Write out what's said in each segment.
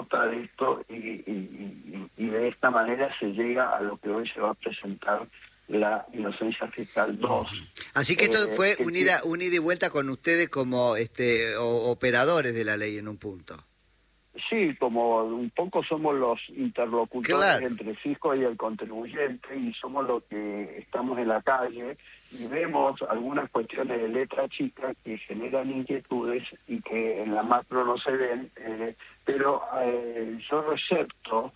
nota de esto y de esta manera se llega a lo que hoy se va a presentar la inocencia fiscal 2. Así que esto fue un ida y vuelta con ustedes como operadores de la ley en un punto. Sí, como un poco somos los interlocutores Claro. entre el fisco y el contribuyente, y somos los que estamos en la calle y vemos algunas cuestiones de letra chica que generan inquietudes y que en la macro no se ven, pero yo recepto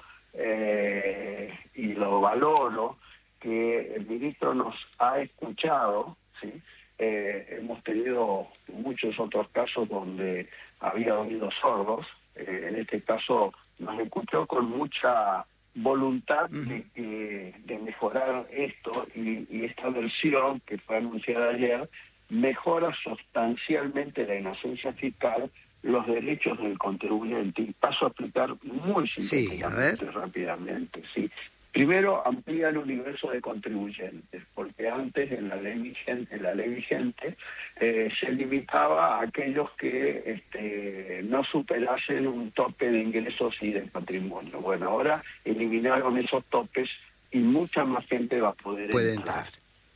y lo valoro que el ministro nos ha escuchado, ¿sí? Hemos tenido muchos otros casos donde había oídos sordos. En este caso nos escuchó con mucha voluntad de mejorar esto, y esta versión que fue anunciada ayer mejora sustancialmente la inocencia fiscal, los derechos del contribuyente, y paso a explicar muy sintéticamente, rápidamente. ¿Sí? Primero, amplía el universo de contribuyentes, porque antes en la ley vigente, se limitaba a aquellos que no superasen un tope de ingresos y de patrimonio. Bueno, ahora eliminaron esos topes y mucha más gente va a poder entrar.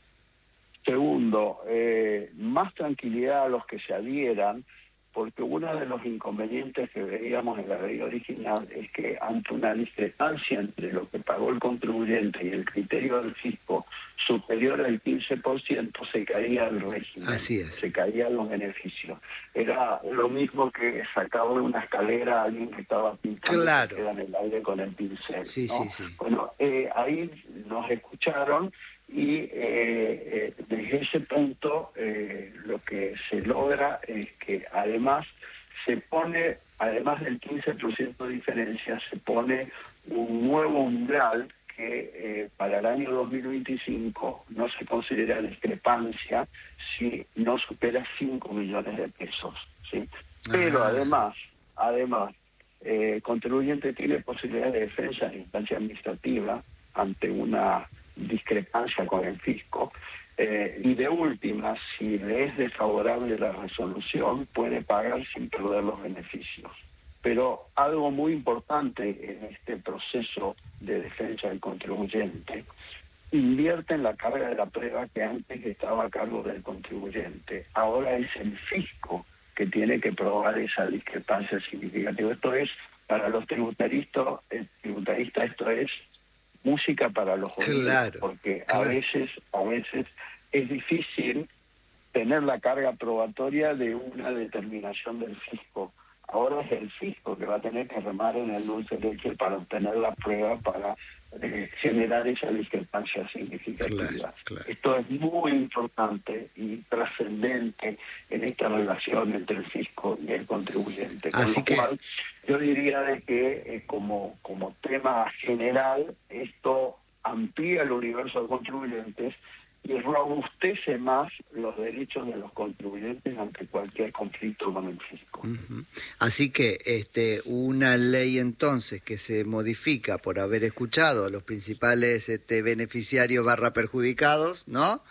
Segundo, más tranquilidad a los que se adhieran, porque uno de los inconvenientes que veíamos en la ley original es que ante una discrepancia entre lo que pagó el contribuyente y el criterio del fisco superior al 15%, se caía el régimen. Así es. Se caían los beneficios. Era lo mismo que sacaba de una escalera a alguien que estaba pintando, claro, que queda en el aire con el pincel. Sí, ¿no? sí. Bueno, ahí nos escucharon. Y desde ese punto lo que se logra es que además se pone, además del 15% de diferencia, se pone un nuevo umbral que para el año 2025 no se considera discrepancia si no supera 5 millones de pesos. ¿Sí? Pero además, el contribuyente tiene posibilidad de defensa en instancia administrativa ante una discrepancia con el fisco, y de última, si le es desfavorable la resolución, puede pagar sin perder los beneficios. Pero algo muy importante en este proceso de defensa del contribuyente, invierte en la carga de la prueba que antes estaba a cargo del contribuyente. Ahora es el fisco que tiene que probar esa discrepancia significativa. Esto es, para los tributaristas, esto es música para los oídos, porque a veces es difícil tener la carga probatoria de una determinación del fisco. Ahora es el fisco que va a tener que remar en el dulce de leche para obtener la prueba, para generar esa discrepancia significativa. Esto es muy importante y trascendente en esta relación entre el fisco y el contribuyente. Con lo cual, yo diría de que como tema general, esto amplía el universo de contribuyentes y robustece más los derechos de los contribuyentes ante cualquier conflicto con el fisco. Así que una ley entonces que se modifica por haber escuchado a los principales beneficiarios / perjudicados, ¿no?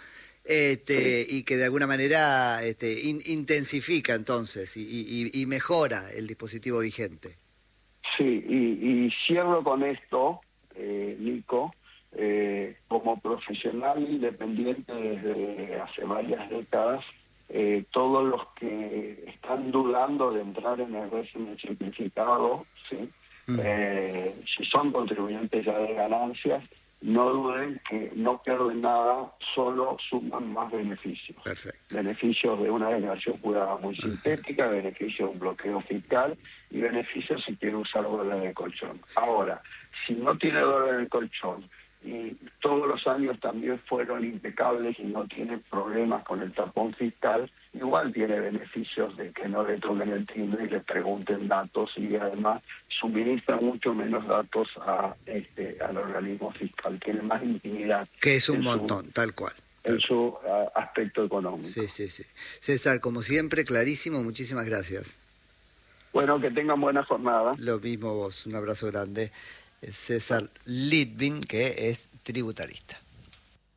Y que de alguna manera intensifica entonces y mejora el dispositivo vigente. Sí, y cierro con esto, Nico. Como profesional independiente desde hace varias décadas, todos los que están dudando de entrar en el régimen simplificado, ¿sí? Si son contribuyentes ya de ganancias, no duden que no pierden nada, solo suman más beneficios. Beneficios de una declaración jurada muy sintética, beneficios de un bloqueo fiscal y beneficios si quiere usar dólar de colchón. Ahora, si no tiene dólar de colchón y todos los años también fueron impecables y no tiene problemas con el tapón fiscal, igual tiene beneficios de que no le toquen el timbre y le pregunten datos, y además suministra mucho menos datos al organismo fiscal, tiene más intimidad. Que es un montón, tal cual. En su aspecto económico. Sí. César, como siempre, clarísimo, muchísimas gracias. Bueno, que tengan buena jornada. Lo mismo vos, un abrazo grande. César Litvin, que es tributarista.